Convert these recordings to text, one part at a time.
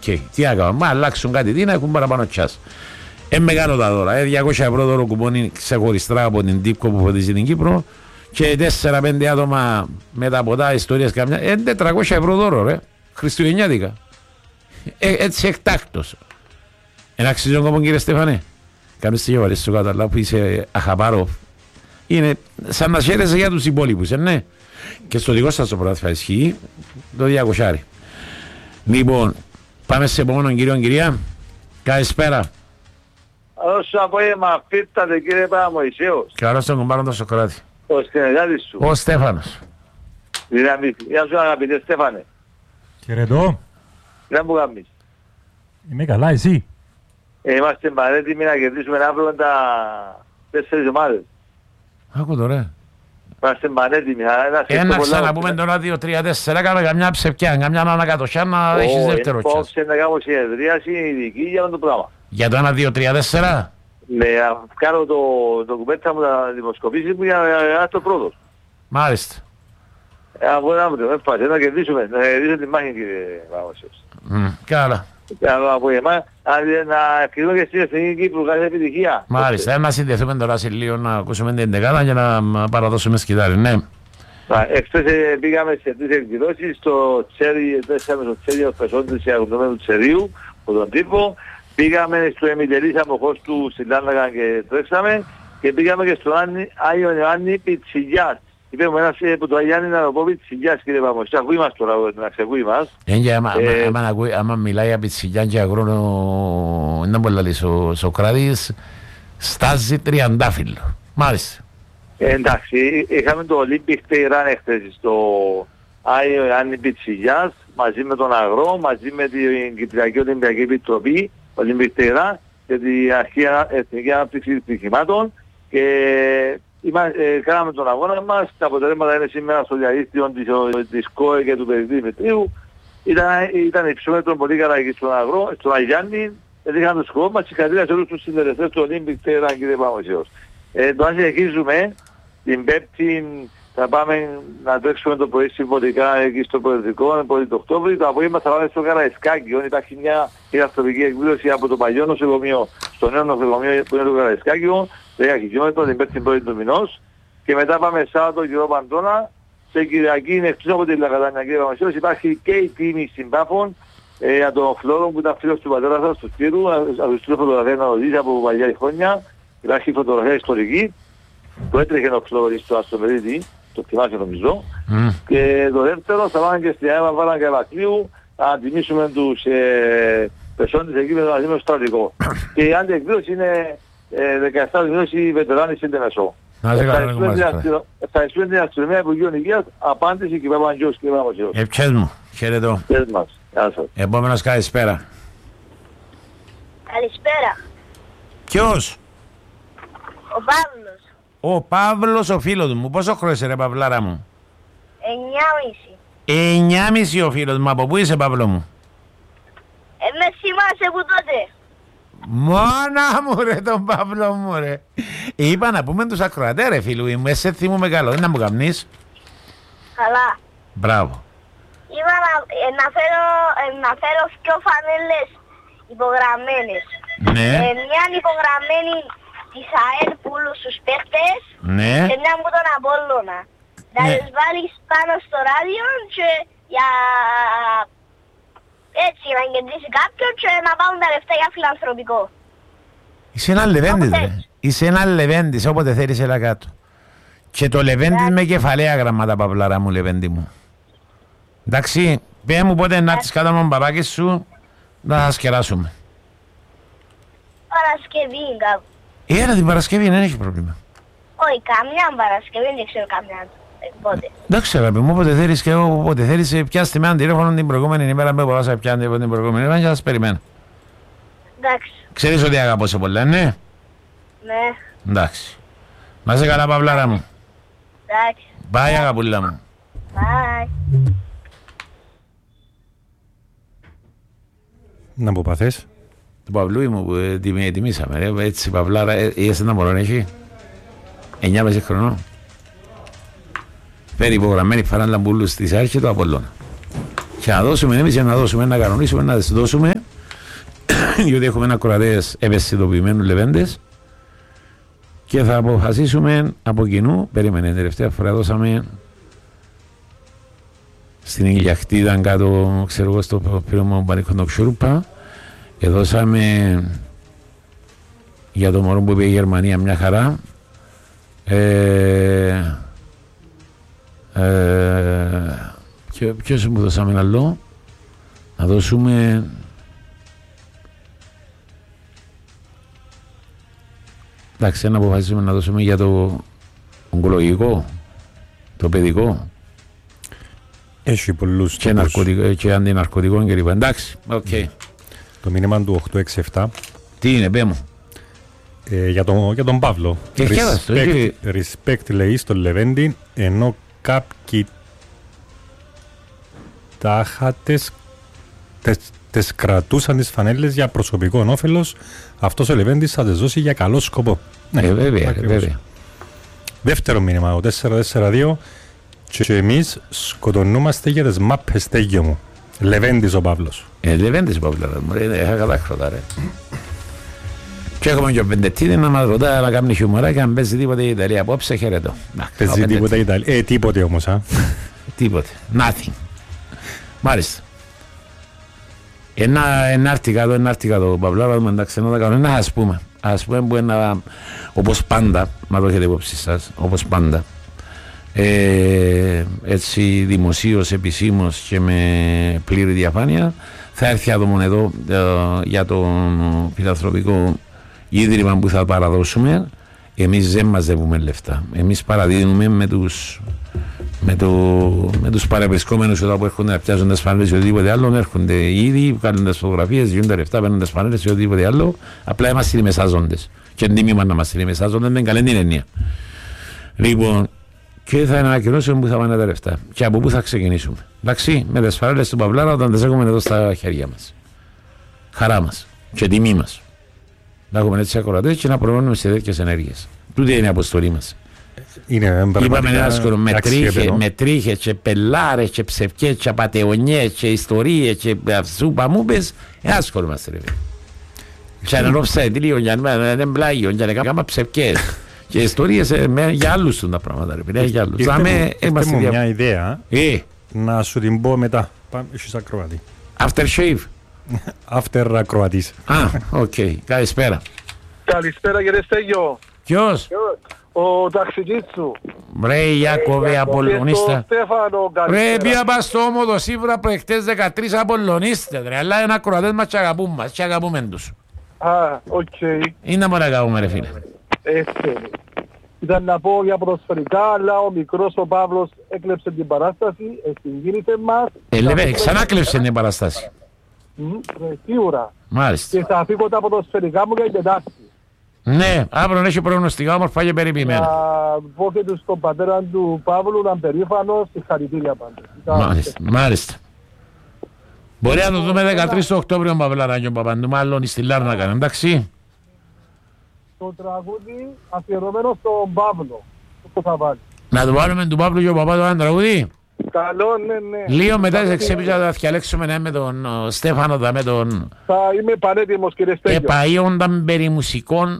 Τι έκανα, μα αλλάξουν κάτι, τι να έχουν παραπάνω τσάς. Μεγάλο τα δώρα, 200 ευρώ δώρο κουπόνι ξεχωριστά από την Τύπκο που φωτίζει την Κύπρο και 4-5 άτομα με τα ποτά ιστορίες καμιά, 400 ευρώ δώρο ρε, χριστουγεννιάτικα. Έτσι εκτάκτος. Ένα αξιζόν κόμμα κύριε Στέφανε, κάνεις τη γεβαρίες σου κάτω, αλλά που είσαι αχαπάροφ. Είναι σαν να χαίρεσαι για τους υπόλοιπους, ναι. Και στο δικό σας το πρωτάθλημα ισχύει το 200. Λοιπόν, πάμε σε επόμενον κύριο, κυρία. Καλησπέρα. Όσο απόγευμα φύρτατε κύριε Παπαμωυσέος. Καλώς τον κουμπάρον το Σοκράτη. Ο συνεργάτης σου. Ο Στέφανος. Γεια σου αγαπητέ Στέφανε. Χαιρετώ. Δεν μου κάνεις. Είμαι καλά, εσύ. Είμαστε παρέτοιμοι να κερδίσουμε αύριο τα 4 ομάδες. Άκου τώρα. Είμαστε πανέτοιμοι. Ένα ξαναπούμε τώρα 2-3-4, κάμε καμιά ψευκιά, καμιά ανακατοχιά να έχεις δεύτερο τσάς. Υπόψε να κάνω συνεδρίαση ειδική για το πράγμα. Για το 1-2-3-4. Ναι, κάνω το κουπέτσα μου τα δημοσκοπήσεις μου για το πρώτος. Μάλιστα. Από αύριο, έφασε, να κερδίσουμε τη μάχη κύριε Παπαμωυσέος. Καλά. Από εμάς, να ευχηθούμε και στην Εθνική Κύπρου, κάθε επιτυχία. Μάλιστα, να συνδεθούμε τώρα σε λίγο να ακούσουμε την δεκάδα για να παραδώσουμε σκητάρι, ναι. Εχθές πήγαμε σε τρεις εκδηλώσεις, στο Τσέρι, πέσαμε στο Τσέρι ως πεσόντες σε αγροτομένου Τσερίου, από τον τύπο. Πήγαμε στο Εμιτελής Αμοχώς του Συλλάνδακα και τρέξαμε και πήγαμε και στο Άγιο Ιωάννη Πιτσιλιάς. Είπαμε ένας που το Αγιάννη να το πω Πιτσιλιάς κύριε Παπαμωυσέο, ακούει μας τώρα, να ξεκούει μας. Άμα μιλάει για Πιτσιλιάν και αγρόνο, είναι πολλά λες, ο Σοκράτης στάζει τριαντάφυλλο. Μάλιστα. Εντάξει, είχαμε το Olympic Day Run εχθές στο Άγιο Ιωάννη Πιτσιλιάς, μαζί με τον Αγρό, μαζί με την Κυπριακή Ολυμπιακή Επιτροπή, Olympic Day Run και την Εθνική Ανάπτυξη Στοιχημάτων και κάναμε τον αγώνα μας, τα αποτελέσματα είναι σήμερα στο διαδίκτυο της ΚΟΕ και του Περιφερειακού Δημητρίου. Ήταν υψόμετρο πολύ καλά εκεί στον Αγρό, στον Αγιάννη, είχαμε το σκοπό μας, συγχαρητήρια σε όλους τους συνδεδευτές του Olympic Day Run κύριε Παπαμωυσέος. Τώρα συνεχίζουμε, την Πέμπτη θα πάμε να τρέξουμε το πρωί συμβολικά εκεί στο Προεδρικό, πολύ το Οκτώβριο, το απόγευμα θα πάμε στο Καραϊσκάκιο, υπάρχει μια φιλανθρωπική εκδήλωση από το παλιό νοσοκομείο στο νέο νοσοκομείο που είναι το Καραϊσκάκιο, 10 χιλιόμετρα την Πέμπτη πρώτη του μηνός και μετά πάμε Σάββατο γύρω Παντώνα, σε Κυριακή εκτός από την Λακατάνια κύριε Παπαμωυσέος υπάρχει και η τίμη συμπάφων για τον Φλόρο που ήταν φίλος του πατέρα σας, του Σπύρου, από τους τρεις φωτογραφίες να το δεις από παλιά χρόνια, υπάρχει φωτογραφία ιστορική που έτρεχε ο Φλόρης στο Αστρομερίδη, το θυμάσαι νομίζω. Και το δεύτερο θα πάμε και στην Εύα Βάρα Καβακλείου να τιμήσουμε τους πεσόντες εκεί με τον Azήμιο Στρατικό. Και η άλλη εκδήλωση είναι 17 εκδήλωση βετεράνοι στην Τεμεσό. Ευχαριστούμε την Αστυνομία Υπουργείων Υγείας, απάντηση και Παπαγγιός και Παπαμωυσέος. Ευχές μου, χαιρετώ. Ευχές μας. Γεια σας. Επόμενος καλησπέρα. Καλησπέρα. Ποιος? Ο Παύλος. Ο Παύλος ο φίλος μου. Πόσο χρόνο είσαι ρε Παυλάρα μου? 9,5. 9,5 ο φίλος μου. Από πού είσαι Παύλο μου? Με θυμάσαι που τότε. Μόνα μου ρε τον Παύλο μου ρε. Είπα να πούμε τους ακροατές ρε φίλου μου. Εσύ θυμούμε καλό. Είναι να μου καμνείς. Καλά. Μπράβο. Είπα να φέρω δυο φανέλες υπογραμμένες. Ναι. Μια υπογραμμένη της ΑΕΛ που όλους τους παίχτες Ναι. και μια από τον Απόλλωνα. Να τις βάλεις πάνω στο ράδιο και για έτσι να κερδίσει κάποιον και να πάρουν τα λεφτά για φιλανθρωπικό. Είσαι ένα λεβέντης ρε. Είσαι ένα λεβέντης όποτε θέλεις έλα κάτω. Και το λεβέντης με κεφαλαία γραμμάτα Παυλάρα μου λεβέντη μου. Εντάξει, πέ μου πότε να έρθεις κάτω με τον παπάκι σου να σας κεράσουμε. Παρασκευή κάπου. Έλα την Παρασκευή, δεν έχει πρόβλημα. Όχι, καμιά Παρασκευή, δεν ξέρω καμιά πότε. Εντάξει αγάπη μου, όποτε θέλεις και εγώ όποτε θέλεις πιάστε με ένα τηλέφωνο την προηγούμενη ημέρα με μπορείς να πιάνετε από την προηγούμενη ημέρα και θα σας περιμένω. Εντάξει. Ξέρεις ότι αγαπώ σε πολλά, ναι. Ναι. Εντάξει. Να είσαι καλά Παυλάρα μου. Εντάξει. Bye αγαπούλα μου. Bye. Να μου παθές. Του Παυλούι μου που τιμήσαμε ρε, έτσι Παυλάρα, είσαι ένα μωρό έχει 9,5 χρονών. Φέρει υπογραμμένη φαράν λαμπούλου στις άρχες του Απολλώνα. Και να δώσουμε εμείς για να δώσουμε, να κανονίσουμε, να δώσουμε διότι έχουμε ακροατές ευαισθητοποιημένους λεβέντες και θα αποφασίσουμε από κοινού. Περίμενε, τελευταία φορά δώσαμε στην ηλιακτήδα κάτω, ξέρω εγώ, στο πύρωμα Μπανικοντοξούρπα, και δώσαμε για το μωρό που είπε η Γερμανία μια χαρά. Ποιος μου δώσαμε ένα άλλο? Να δώσουμε εντάξει, να αποφασίσουμε να δώσουμε για το ογκολογικό, το παιδικό. Έχει πολλούς και αντιναρκωτικών κλπ. Εντάξει, οκ. Το μήνυμα του 867. Τι είναι, πέ μου? Για τον Παύλο. Respect λέει στον Λεβέντη, ενώ κάποιοι τάχατες τις κρατούσαν τις φανέλες για προσωπικό όφελος, αυτός ο Λεβέντης θα τις δώσει για καλό σκοπό. Ναι, βέβαια. Δεύτερο μήνυμα, ο 442, και εμείς σκοτωνούμαστε για τις μάπες, τέγιο μου. Λεβέντης ο Παύλος. Λεβέντης ο Παύλος, είχα κατάκροτα ρε. Και έχουμε και ο Πεντετίδη να μας ρωτάει να κάνει χιουμοράκι, αν παίζει τίποτε η Ιταλία απόψε, χαιρετώ. Παίζει τίποτε η Ιταλία, τίποτε όμως, τίποτε, nothing. Μάλιστα. Ένα άρτικα το Παυλάρα, εντάξει, να τα κάνω, ας πούμε που είναι όπως πάντα, μα το έχετε υπόψη σας, όπως πάντα, έτσι δημοσίως, επισήμως και με πλήρη διαφάνεια, θα έρθει άτομο εδώ για το φιλανθρωπικό ίδρυμα που θα παραδώσουμε. Εμείς δεν μαζεύουμε λεφτά, εμείς παραδίδουμε με τους παρευρισκόμενους εδώ που έρχονται να πιάσουν τις φανέλες ή οτιδήποτε άλλο, έρχονται ήδη, κάνουν τις φωτογραφίες, γίνονται λεφτά, παίρνουν τις φανέλες ή οτιδήποτε άλλο, απλά είμαστε οι μεσάζοντες. Και τίμημα να είμαστε οι μεσάζοντες, δεν καλή την έννοια. Λοιπόν, και θα ανακοινώσουμε πού θα πάνε τα λεφτά και από πού θα ξεκινήσουμε. Εντάξει, με τις φανέλες του Παυλάρα όταν τις έχουμε εδώ στα χέρια μας. Χαρά μας και τιμή μας. Να έχουμε έτσι ακροατές και να προβάλλουμε σε τέτοιες ενέργειες. Τούτη είναι η αποστολή μας. Είπαμε ένα άσχολο με τρίχες και πελάρες και ψευκές και απατεωνιές και ιστορίες και σούπα μούπες, άσχολο μας ρε. Και έναν offside λίγο για έναν πλάγιο για να κάνουμε ψευκές και ιστορίες για άλλους τα πράγματα ρε. Έχετε μου μια ιδέα να σου την πω μετά. Πάμε στις ακροατή. After shave. After ακροατής. Οκ, καλησπέρα. Καλησπέρα κύριε Στέγιο. Ποιος? Ο ταξιτής σου. Ρε Ιάκωβε Απολλωνίστα. Ρε πια πας στο Όμοδο Σίβρα προεκτές 13 Απολλωνίστες ρε. Αλλά είναι ακροατές μας και αγαπούν μας και αγαπούμε τους. Οκ. Είναι μόνο αγαπούμε ρε φίλε. Έτσι. Ήταν να πω για προσφαιρικά, αλλά ο μικρός ο Παύλος έκλεψε την παράσταση, συγκίνησε μας. Ξανά κλέψε την παράσταση. Σίγουρα. Μάλιστα. Και θα φύγω τα ποδοσφαιρικά μου για την Τετάρτη. Ναι, αύριο έχει προγνωστικά όμορφα και περιποιημένα. Θα πω και στον πατέρα του Παύλου να είναι περήφανος, συγχαρητήρια πάντα. Μάλιστα. Μπορεί να το δούμε 13 Οκτώβριο Παυλαράκιο Παπαντού, μάλλον στη Λάρνα κάνει, εντάξει. Το τραγούδι αφιερωμένο στον Παύλο. Το θα βάλει. Να το βάλουμε του Παύλου και ο Παπά το ένα τραγούδι. Καλό, ναι. Λίγο μετά σε ξέπιζα να διαλέξουμε με τον Στέφανο, με τον... Θα είμαι πανέτοιμος κύριε Στέγιο. Επαΐονταν περί μουσικών...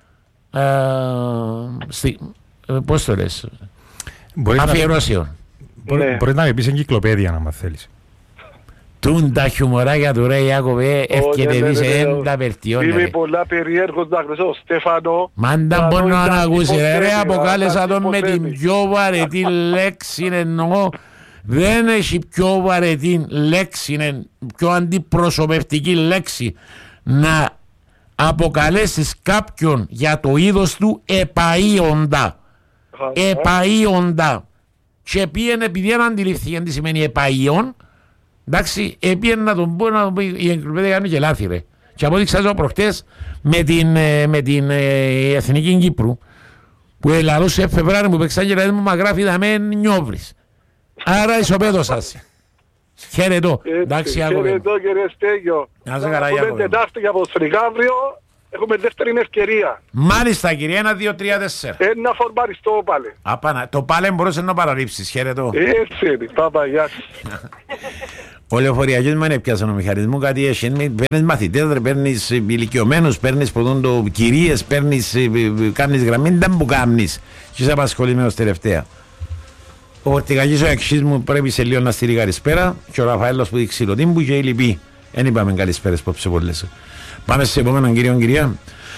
πώς το λες... αφιερώσεων. Μπορεί να με πεις εγκυκλοπαίδεια να μας θέλεις. Τούν τα χιουμοράκια του ρε Ιάκωβε έρχεται δεις τα βελτιώνει. Είμαι πολλά περίεργος να γνωρίσω Στέφανο. Μάντα μπορώ να ακούσει ρε, αποκάλεσα τον με την πιο βαρετή λέξη εννοώ. Δεν έχει πιο βαρετή λέξη, είναι πιο αντιπροσωπευτική λέξη να αποκαλέσεις κάποιον για το είδος του επαΐοντα. Επαΐοντα. Και πήγαινε επειδή δεν αντιληφθήκαν τι σημαίνει επαΐον, εντάξει, πήγαινε να τον πω, η εγκρυπέδια κάνει και λάθη ρε. Και από ό,τι ξέρω προχτές με την Εθνική Κύπρου που ελαρούσε Φεβράρι μου παίξαν και λέει μου μα γράφει να με νιώβρεις. Άρα ισοπαίδωσας. Χαιρετώ. Εντάξει, χαιρετώ κύριε Στέγιο. Να σε καλά, Ιάκωβε. Έχουμε Τετάρτη για ποδοσφαιρικά αύριο. Έχουμε δεύτερη ευκαιρία. Μάλιστα κύριε, 1, 2, 3, 4. Ένα φορμαριστό πάλι. Το πάλι μπορούσε να παραλείψεις. Χαιρετώ. Έτσι είναι. Πάπα, γεια σας. Ο λεωφοριακός μου είναι πιάσαν ο μηχανισμό, κάτι έχει. Παίρνεις μαθητές, παίρνεις ηλικιωμένους, παίρνεις κυρίες, κάνεις γραμμή, δεν που κάνεις. Και είσαι απασχολημένος τελευταία. Ο φορτηγακής ο εξής μου πρέπει σε λίγο να στείλει καλησπέρα και ο Ραφαέλος που δείξει ξυλοτύμπου και η Λυπή. Δεν είπαμε καλησπέρες πόψε πολλές. Πάμε σε επόμενον κύριο κυρία.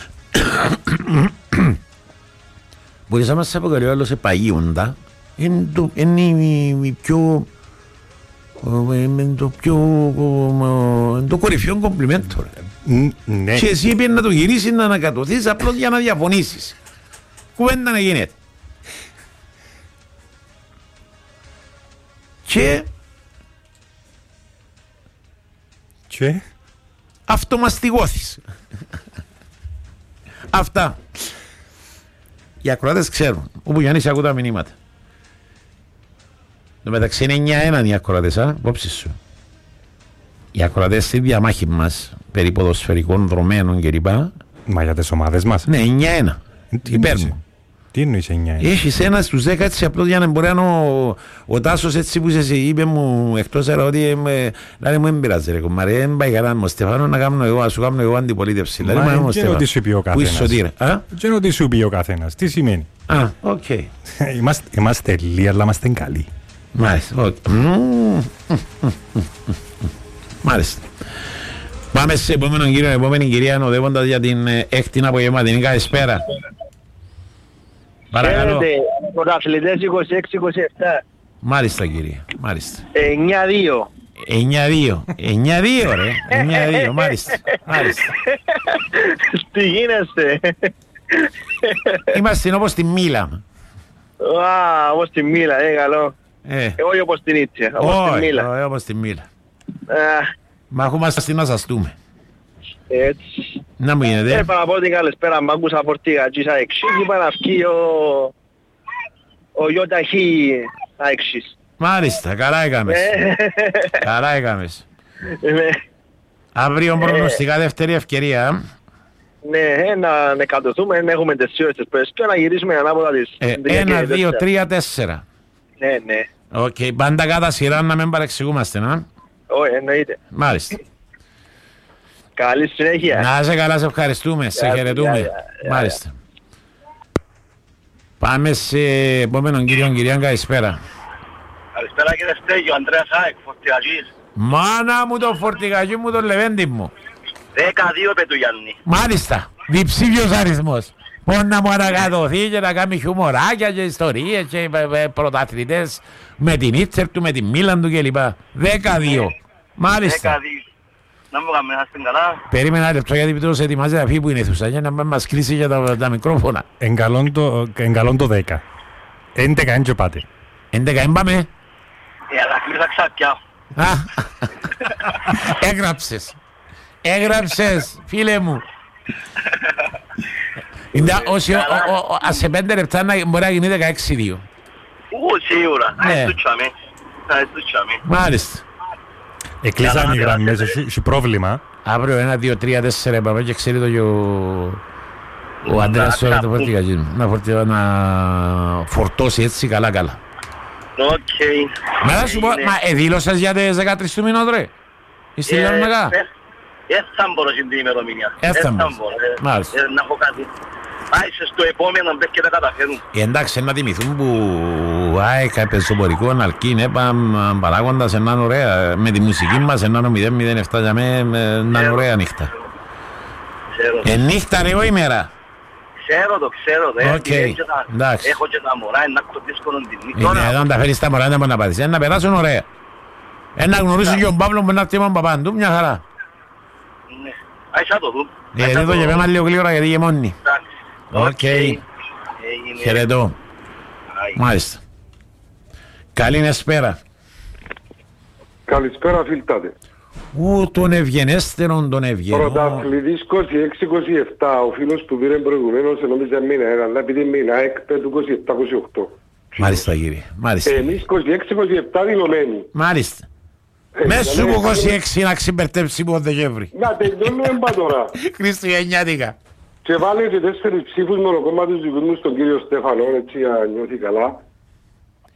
Μπορείς να μας αποκαλεί ο άλλος σε παγίοντα. Είναι το κορυφαίο κομπλιμέντο. Ναι. Και εσύ πρέπει να το γυρίσεις, να ανακατωθείς απλώς για να διαφωνήσεις. Κουβέντα να γίνεται. Και αυτομαστιγώθεις. Αυτά. Οι ακροατές ξέρουν. Όπου Γιάννης ακούω τα μηνύματα. Το μεταξύ είναι 9-1 οι ακροατές, υπόψη σου. Οι ακροατές στη διαμάχη μας περί ποδοσφαιρικών δρομένων κλπ. Μα για τις ομάδες μας. Ναι, 9-1. Υπέρ μου. Τι εννοείς 9-1? Έχεις ένα στους 10 έτσι απλώς για να μπορεί να ο Τάσος έτσι που είσαι είπε μου εκτός αέρα ότι δηλαδή μου εμπειράζει ρε κομμάρε, δεν πάει καλά μου Στεφάνο να κάνω εγώ, να σου κάνω εγώ αντιπολίτευση. Μα δεν ξέρω τι σου πει ο καθένας. Δεν ξέρω τι σου πει ο καθένας. Τι σημαίνει? Α, οκ. Είμαστε λίγοι αλλά είμαστε καλοί. Μάλιστα. Μάλιστα. Πάμε σε επόμενον κύριο, επόμενη κυρία οδεύοντας για την έκτη απογευματινή καλησπέρα. Παρακαλώ. Πρωταθλητές 26-27. Μάλιστα κύριε, μάλιστα. 9-2. 9-2 ρε, 9-2, μάλιστα. Τι γίνεστε? Είμαστε όπως τη Μίλα. Όπως τη Μίλα, καλό. Όχι όπως την Ίτσια, όπως τη Μίλα. Όχι όπως τη Μίλα. Μα έχουμε να σας δούμε. Έτσι. Να μου γίνεται. Έπα να πω την καλησπέρα, μ' άκουσα φορτίγα και αεξής, είπα να βγει ο Ιωταχή αεξής. Μάλιστα, καλά έκαμες. Καλά έκαμες. Αύριο προγνωστικά δεύτερη ευκαιρία. Ναι, να κατωθούμε, να έχουμε τις ώρες και να γυρίσουμε ανάποδα της. 1, 2, 3, 4. Ναι. Οκ, πάντα κατά σειρά να μην παρεξηγούμαστε, να. Όχι, εννοείται. Μάλιστα. Καλή συνέχεια. Να είσαι καλά, σε ευχαριστούμε, σε χαιρετούμε. Μάλιστα. Πάμε σε επόμενον κύριο, κυρία, καλησπέρα. Καλησπέρα κύριε Στέγιο, Ανδρέας ΑΕΚ, φορτηγακής. Μάνα μου το φορτηγακί μου, το λεβέντι μου. 12 επί του Γιάννη. Μάλιστα, διψήφιος αριθμός. Πώς να μου ανακατωθεί και να κάνει χιουμοράκια και ιστορίες και πρωταθλητές με την Ίτσερ του, με την Μίλαν του κλπ. 12. Μάλιστα. 12. Να μου κάνουμε, να είστε καλά. Περίμενα ένα λεπτό γιατί πιτρός ετοιμάζει αφή που είναι θουσά για να μας κλείσει για τα μικρόφωνα. Εν καλόν το 10. 11 είναι και πάτε. 11 έμπαμε. Αλλά κλείσα ξαπιά. Έγραψες, φίλε μου. Σε 5 λεπτά μπορεί να γίνει 16-2. Σίγουρα. Να εστούτσαμε. Μάλιστα. Εκλείσαν οι γραμμές, έχει πρόβλημα. Αύριο 1, 2, 3, 4 πάμε και ξέρει το και ο Αντρέας το φορτηγακί μου. Να φορτώσει έτσι καλά. Οκ. Μα να σου πω, μα δήλωσες για τις 13 του μηνός ρε. Είστε λίγο μεγά. Θα μπορώ στην ημερομηνία. Θα μπορώ. Μάλιστα. Να πω κάτι. Άισε στο επόμενο μπες και τα καταφέρουν. Εντάξει, να τιμηθούν που πεζοπορικό, αλκίν, παράγοντας έναν ωραία. Με τη μουσική μας έναν 007 για μένα έναν ωραία νύχτα. Νύχτα ρε ο ημέρα. Ξέρω. Εντάξει. Έχω και τα μωρά, είναι το δύσκολο την νύχτα. Εδώ να τα φέρεις τα μωρά, δεν μπορεί να πάρεις. Να περάσουν ωραία. Να γνωρίσουν και τον Παύλο με ένα κτήμα παπάντου, μια χαρά. Άισα το δουν. Δεν το γεμέμα λίγο γλύωρα γιατί γεμώνει. Οκ. Χαιρετώ. Μάλιστα. Καλή εσπέρα. Καλησπέρα φίλτατε. Τον ευγενέστερον τον ευγενό. Πρωταθλητής 26-27. Ο φίλος που πήρε προηγουμένως νόμιζε μήνα, αλλά επειδή μήνα έκπε του 27-28. Μάλιστα κύριε. Εμείς 26-27 δηλωμένοι. Μάλιστα. Μέσου που 26 να ξυμπερτέψει που ο Δεκέμβρη. Να τελειώνουμε τώρα. Χριστουγεννιάτικα. Και βάλε και 4 ψήφους μονοκόμματος δικούς μου στον κύριο Στέφανο, έτσι να νιώθει καλά.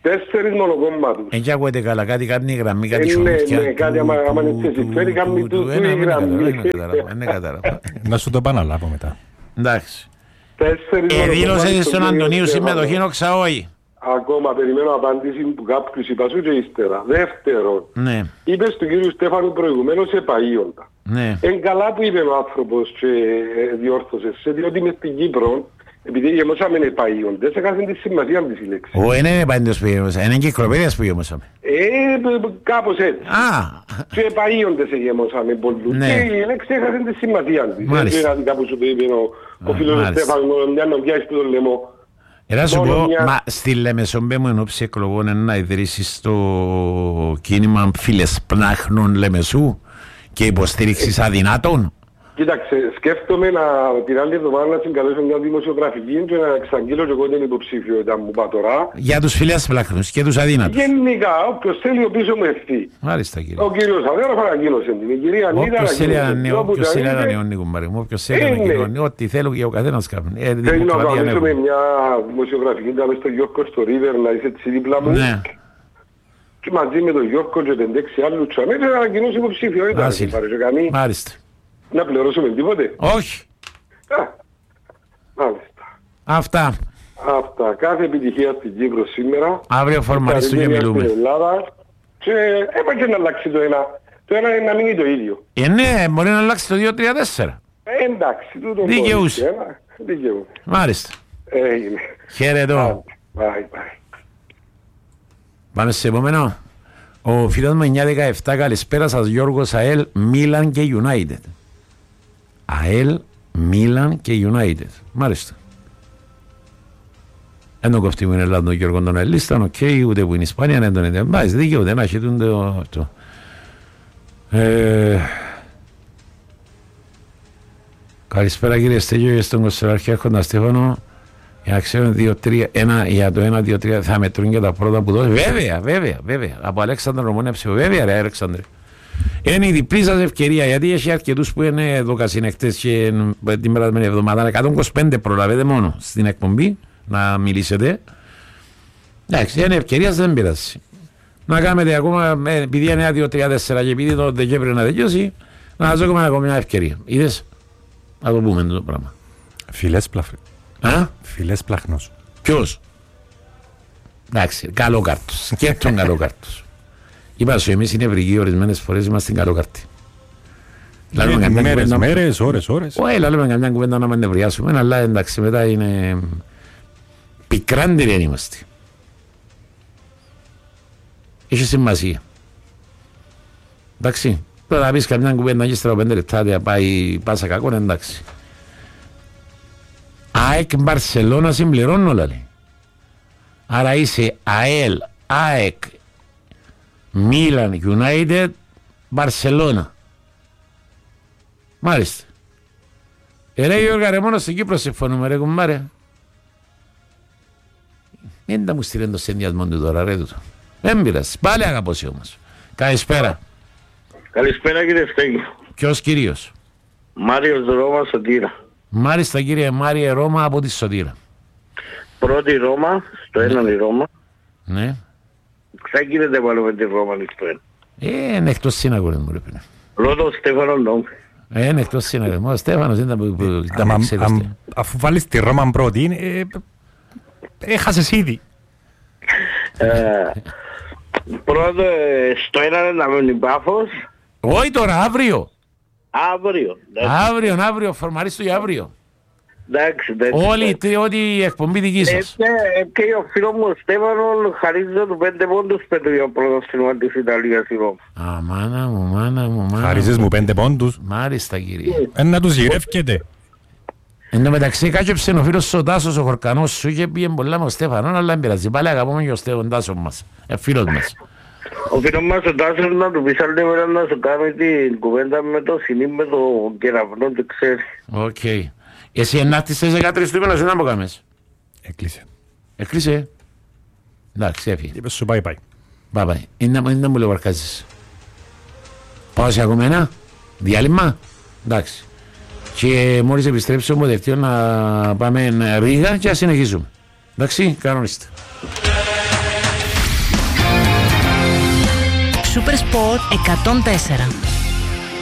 4 μονοκόμματους. Εν κι ακούετε καλά, κάτι κάνει η γραμμή, κάτι Ναι, σωμούθια. κάτι άμα είναι τσεσιτφέρει, κάνει του η γραμμή. Δεν κατάλαβα. Να σου το επαναλάβω μετά. Εντάξει. 4 Δήλωσε μονοκόμματους στον κύριο Αντωνίου Στέφανο. συμμετοχή όξα όχι. Ακόμα περιμένω απάντηση που κάποιους είπα σου και ύστερα. Δεύτερον, Ναι, είπες του κύριου Στέφανου προηγουμένως επαΐοντα. ναι. Εν καλά που είπε ο άνθρωπος και διόρθωσε σε, διότι μες στην Κύπρο, επειδή γεμώσαμε επαΐοντες, έκαναν τη σημασία της η λέξη. Είναι πάντως που γεμώσαμε, είναι κυκλοπαίδειας που γεμώσαμε. Κάπως έτσι. Α, Και επαΐοντες γεμώσαμε πολλούς. Ναι. Και η λέξη έκαναν τη σημασία της. Μάλιστα. Έτσι είναι κάπου σου το είπε ο φίλος μάλιστα. Στέφανος, μια νομιάς που τον λαιμό. να σου Μόνο πω, μια- μα στη Λεμεσόμπε μου ενόψει εκλογών να ιδρύσεις το κίνημα φίλες πνάχνων Λεμεσού και υποστήριξης αδυνάτων. Κοίταξε, σκέφτομαι την άλλη εβδομάδα να συγκαλέσω μια δημοσιογραφική και να εξαγγείλω και εγώ την υποψήφιότητα μου είπα τώρα. Για τους φίλες πνάχνους και τους αδύνατους. Γενικά, όποιος θέλει ο πίσω μου ευθύ. Μάλιστα κύριε. Ο κύριος Αβέροφ ανακοίνωσε την. Η κυρία Νίδα Όποιος θέλει ανακοίνωσε. όποιος θέλει να ανανεώνει κουμπάρι μου, όποιος θέλει να Είναι. ανακοινώνει, ό,τι θέλουν και ο καθένας κάνει. Θέλω να Δημοκρατία organizουμε έχουμε. μια δημοσιογραφική να μες στο Γιώργο στο River να είσαι έτσι δίπλα μου. Ναι. Και μαζί με τον Γιώργο και 5-6 άλλους τσαμέ και να ανακοινώσει υποψήφιο. Ήταν Άσυλ. παρεσοκανή Μάλιστα. να πληρώσουμε τίποτε. Όχι. Μάλιστα. Αυτά. Αυτά. Κάθε επιτυχία στην Κύπρο σήμερα. Αύριο φορμαριστούν και Καρδίνια μιλούμε. στην Ελλάδα. Και έπρεπε να αλλάξει το ένα. Το ένα είναι να μείνει το ίδιο. Ναι, μπορεί να αλλάξει το 2-3-4. Εντάξει. τούτο Δικαιούσε. μπορεί, δικαιούσε. Μάλιστα. Έγινε. Χαίρετο. Bye, bye. Πάμε σε επόμενο. Ο φίλος μου 9-17, καλησπέρα σας Γιώργος, ΑΕΛ, Μίλαν και United. ΑΕΛ, Μίλαν και United. Μάλιστα. Εν τον κοφτεί μου είναι Ελλάδα τον Γιώργο τον Ελλίσταν, οκ, ούτε που είναι η Ισπανία, δεν τον είναι. Μάλιστα, δικαιούται να έχει το. Καλησπέρα κύριε Στέγιο και στον Κωνσταντάρχη Άρχοντα Στέφανο. Για να ξέρουν 2-3, για το 1-2-3 θα μετρούν και τα πρώτα που δώσει. Βέβαια. Από Αλέξανδρο Ρωμόνεψε, βέβαια ρε Αλέξανδρε. Είναι η διπλή σας ευκαιρία, γιατί έχει αρκετούς που είναι εδώ κασυνεκτές και την περασμένη εβδομάδα. 125 προλαβαίνετε μόνο στην εκπομπή να μιλήσετε. Εντάξει, είναι ευκαιρία, δεν πειράζει. Να κάνετε ακόμα, επειδή είναι 1-2-3-4 και επειδή το Δεκέμβριο να τελειώσει, να σας δώσουμε ακόμα μια ευκαιρία. Είδες, να το πούμε το πράγμα. Φιλές πλαχνός. Ποιος? Εντάξει, καλόκαρτος. Σκέπτον καλόκαρτος. Είπα σου, εμείς οι νευρικοί ορισμένες φορές είμαστε καλόκαρτοι. Μέρες, ώρες. Όχι, λέμε καμιά κουβέντα να με νευριάσουμε, αλλά εντάξει, μετά είναι πικράντηροι αν είμαστε. Έχει σημασία. Εντάξει, τώρα να πεις καμιά κουβέντα και ύστερα 5 λεπτά πάει πάσα κακό, εντάξει. ΑΕΚ Μπαρσελώνα συμπληρώνω λέει. Άρα είσαι ΑΕΛ, ΑΕΚ, Μίλαν, United, Μπαρσελώνα. Μάλιστα. Ρε Γιώργα ρε μόνο στην Κύπρο συμφωνούμε ρε κουμπάρε. Μην τα μου στείλεν το συνδυασμό του τώρα ρε τούτο. Δεν πειράζει. Πάλι αγαπώσει όμως. Καλησπέρα. Καλησπέρα κύριε Στέγη. Ποιος κύριος? Μάριος Ρώμα Σωτήρα. Μάλιστα κύριε Μάριε Ρώμα από τη Σωτήρα. Πρώτη Ρώμα, στο έναν η Ρώμα. Ναι. Σαν γίνεται πάλι με τη Ρώμα στο ένα. Είναι εκτός σύναγωρες μου ρε πίνε. Ρώτα ο Στέφανο Νόμ. Είναι εκτός σύναγωρες μου. Ο Στέφανος ήταν που τα με ξέρεις. Αφού βάλεις τη Ρώμα πρώτη, έχασες ήδη. Πρώτο, στο έναν να μένει Πάφος. Όχι τώρα, αύριο. Αύριο. Αύριο, φορμαρίστο για αύριο. Εντάξει. Όλη η εκπομπή δική σας. Και ο φίλος μου ο Στέφανος χαρίζω του 5 πόντους πέτω για πρώτο σύνομα της Ιταλίας η Ρώμα. Α, μάνα μου. Χαρίζεις μου 5 πόντους. Μάλιστα κύριε. Να τους γυρεύκεται. Εν τω μεταξύ κάτσε ο φίλος ο Τάσος ο Χορκανός σου και πήγε πολλά με ο Στέφανο, αλλά δεν πειράζει. Πάλι αγαπούμε και ο Στέφανο Τάσο μας. Φίλος μας. Ο φίλος μας ο Τάσος να του πεις άλλη μέρα να σου κάνει την κουβέντα με το συνή με το κεραυνό του ξέρει. Οκ. Εσύ ενάκτης στις 13 του μήνας να μου κάνεις. Έκλεισε. Εντάξει, έφυγε. Είπες σου πάει. Πάει. Είναι να μου λέω βαρκάζεις. Πάω σε ακόμα ένα. Διάλειμμα. Εντάξει. Και μόλις επιστρέψω μου δευτείο να πάμε Ρήγα και να συνεχίζουμε. Εντάξει, κανονίστε. Super Sport 104.